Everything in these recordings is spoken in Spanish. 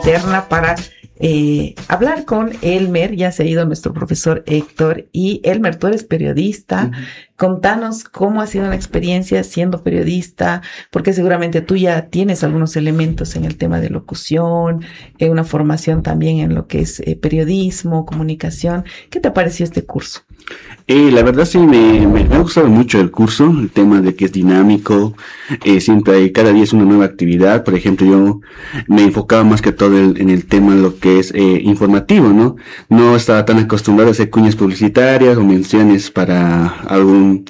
interna para hablar con Elmer. Ya se ha ido nuestro profesor Héctor. Y Elmer, tú eres periodista. Contanos cómo ha sido una experiencia siendo periodista, porque seguramente tú ya tienes algunos elementos en el tema de locución, una formación también en lo que es periodismo, comunicación. ¿Qué te pareció este curso? La verdad sí me ha gustado mucho el curso, el tema de que es dinámico, siempre hay, cada día es una nueva actividad. Por ejemplo, yo me enfocaba más que todo en el tema lo que es informativo, ¿no? No estaba tan acostumbrado a hacer cuñas publicitarias o menciones para algún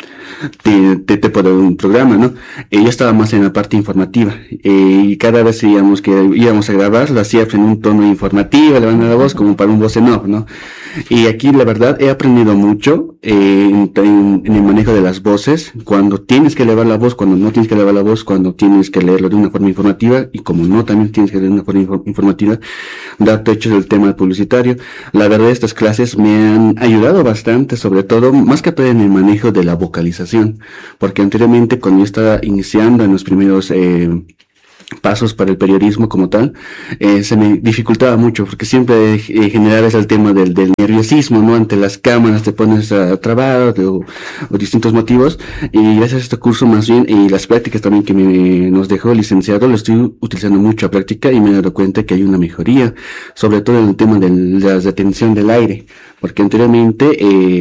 tipo de un programa, ¿no? Yo estaba más en la parte informativa, y cada vez íbamos a grabar, lo hacía en un tono informativo, levantando la voz como para un voz en off, ¿no? Y aquí la verdad he aprendido mucho en el manejo de las voces, cuando tienes que elevar la voz, cuando no tienes que elevar la voz, cuando tienes que leerlo de una forma informativa y como no también tienes que leerlo de una forma informativa, darte hechos del tema publicitario. La verdad estas clases me han ayudado bastante, sobre todo, más que todo en el manejo de la vocalización, porque anteriormente cuando yo estaba iniciando en los primeros pasos para el periodismo como tal, se me dificultaba mucho porque siempre generabas el tema del nerviosismo, ¿no? Ante las cámaras te pones trabado o distintos motivos, y gracias a este curso más bien y las prácticas también que nos dejó el licenciado, lo estoy utilizando mucho a práctica y me he dado cuenta que hay una mejoría, sobre todo en el tema de la retención del aire. Porque anteriormente,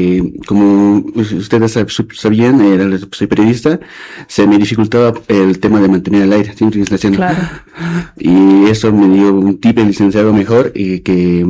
como ustedes sabían, soy periodista, se me dificultaba el tema de mantener el aire, siempre está haciendo. Claro. Y eso me dio un tip el licenciado mejor, que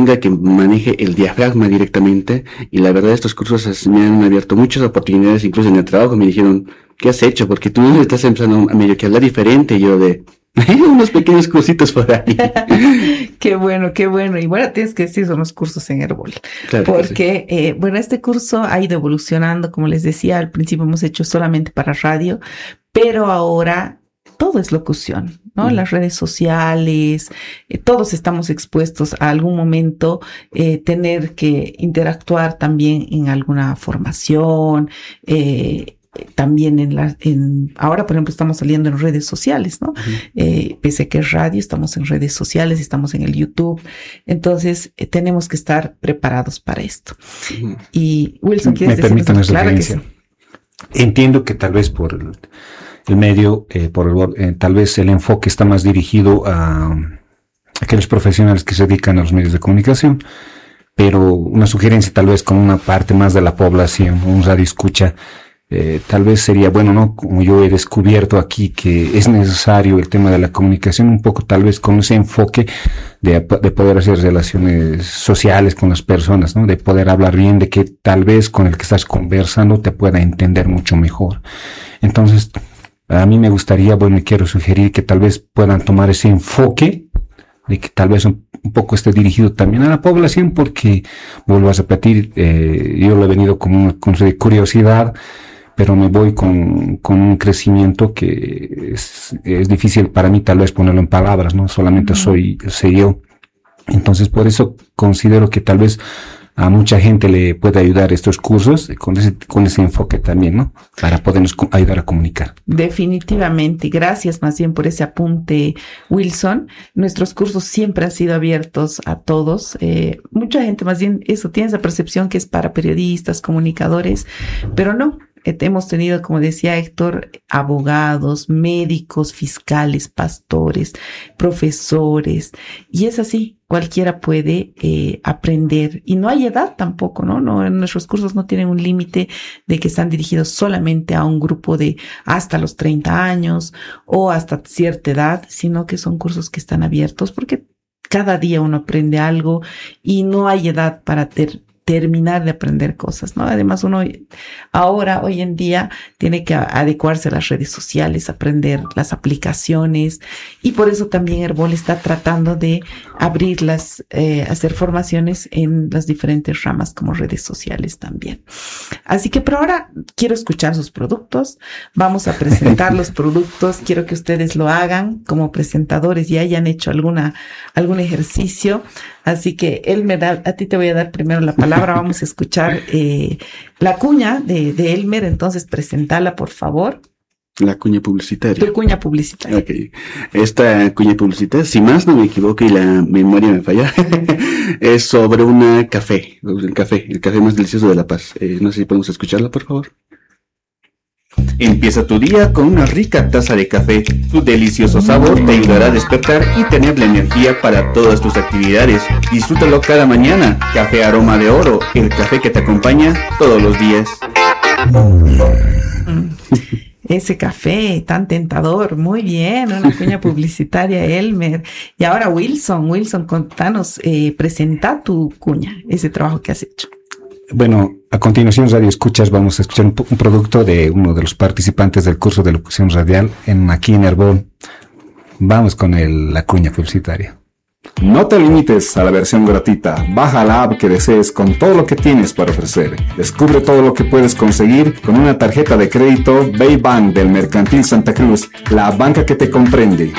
maneje el diafragma directamente. Y la verdad, estos cursos me han abierto muchas oportunidades, incluso en el trabajo. Me dijeron, ¿qué has hecho? Porque tú estás empezando a medio que hablar diferente. Y yo unos pequeños cursitos por ahí. Qué bueno, qué bueno. Y bueno, tienes que decir, son los cursos en Herbol. Claro, porque, sí. Bueno, este curso ha ido evolucionando. Como les decía, al principio hemos hecho solamente para radio, pero ahora todo es locución, ¿no? Las redes sociales, todos estamos expuestos a algún momento tener que interactuar también en alguna formación, también ahora, por ejemplo, estamos saliendo en redes sociales, ¿no? Pese a que es radio, estamos en redes sociales, estamos en el YouTube. Entonces, tenemos que estar preparados para esto. Y Wilson, ¿quieres decir? Me permiten claro que sí. Entiendo que tal vez por el medio, tal vez el enfoque está más dirigido a aquellos profesionales que se dedican a los medios de comunicación, pero una sugerencia tal vez con una parte más de la población, un radio escucha, tal vez sería bueno, ¿no? Como yo he descubierto aquí que es necesario el tema de la comunicación, un poco tal vez con ese enfoque de poder hacer relaciones sociales con las personas, ¿no? De poder hablar bien, de que tal vez con el que estás conversando te pueda entender mucho mejor. Entonces, a mí me gustaría, y quiero sugerir que tal vez puedan tomar ese enfoque de que tal vez un poco esté dirigido también a la población, porque, vuelvo a repetir, yo lo he venido con curiosidad, pero me voy con un crecimiento que es difícil para mí tal vez ponerlo en palabras, ¿no? Solamente soy yo. Entonces, por eso considero que tal vez a mucha gente le puede ayudar estos cursos con ese enfoque también, ¿no? Para podernos ayudar a comunicar. Definitivamente. Gracias más bien por ese apunte, Wilson. Nuestros cursos siempre han sido abiertos a todos. Mucha gente más bien tiene esa percepción que es para periodistas, comunicadores, pero no. Hemos tenido, como decía Héctor, abogados, médicos, fiscales, pastores, profesores, y es así, cualquiera puede aprender, y no hay edad tampoco, ¿no? Nuestros cursos no tienen un límite de que están dirigidos solamente a un grupo de hasta los 30 años o hasta cierta edad, sino que son cursos que están abiertos porque cada día uno aprende algo y no hay edad para terminar de aprender cosas, ¿no? Además, uno hoy en día tiene que adecuarse a las redes sociales, aprender las aplicaciones, y por eso también Herbol está tratando de abrirlas, hacer formaciones en las diferentes ramas como redes sociales también. Así que, pero ahora quiero escuchar sus productos, vamos a presentar los productos, quiero que ustedes lo hagan como presentadores y hayan hecho algún ejercicio. Así que Elmer, a ti te voy a dar primero la palabra. Vamos a escuchar la cuña de Elmer. Entonces, presentala, por favor. La cuña publicitaria. Tu cuña publicitaria. Ok. Esta cuña publicitaria, si más no me equivoco y la memoria me falla, es sobre un café, el café más delicioso de La Paz. No sé si podemos escucharla, por favor. Empieza tu día con una rica taza de café. Su delicioso sabor te ayudará a despertar y tener la energía para todas tus actividades. Disfrútalo cada mañana. Café Aroma de Oro, el café que te acompaña todos los días. Ese café tan tentador, muy bien, una cuña publicitaria, Elmer. Y ahora Wilson, contanos, presenta tu cuña, ese trabajo que has hecho. Bueno, a continuación, Radio Escuchas, vamos a escuchar un producto de uno de los participantes del curso de locución radial aquí en Herbol. Vamos con la cuña publicitaria. No te limites a la versión gratuita. Baja la app que desees con todo lo que tienes para ofrecer. Descubre todo lo que puedes conseguir con una tarjeta de crédito Baybank del Mercantil Santa Cruz, la banca que te comprende.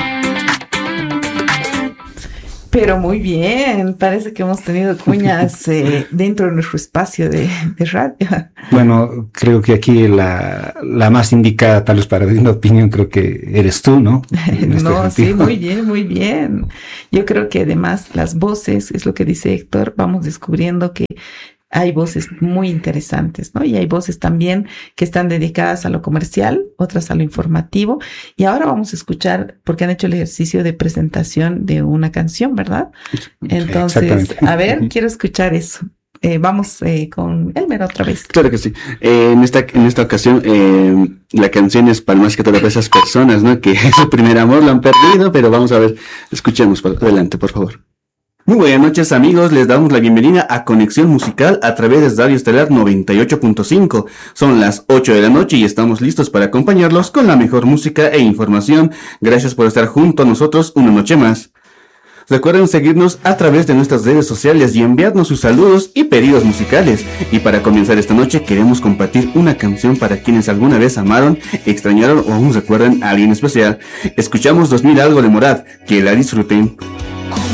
Pero muy bien, parece que hemos tenido cuñas dentro de nuestro espacio de radio. Bueno, creo que aquí la más indicada, tal vez para dar una opinión, creo que eres tú, ¿no? Sí, muy bien. Yo creo que además las voces, es lo que dice Héctor, vamos descubriendo que hay voces muy interesantes, ¿no? Y hay voces también que están dedicadas a lo comercial, otras a lo informativo. Y ahora vamos a escuchar, porque han hecho el ejercicio de presentación de una canción, ¿verdad? Entonces, a ver, quiero escuchar eso. Vamos con Elmer otra vez. Claro que sí. En esta ocasión, la canción es para más que todo para esas personas, ¿no? Que su primer amor lo han perdido, pero vamos a ver, escuchemos. Adelante, por favor. Muy buenas noches, amigos, les damos la bienvenida a Conexión Musical a través de Radio Estelar 98.5. Son las 8 de la noche y estamos listos para acompañarlos con la mejor música e información. Gracias por estar junto a nosotros una noche más. Recuerden seguirnos a través de nuestras redes sociales y enviarnos sus saludos y pedidos musicales. Y para comenzar esta noche queremos compartir una canción para quienes alguna vez amaron, extrañaron o aún recuerdan a alguien especial. Escuchamos 2000 algo de Morat, que la disfruten.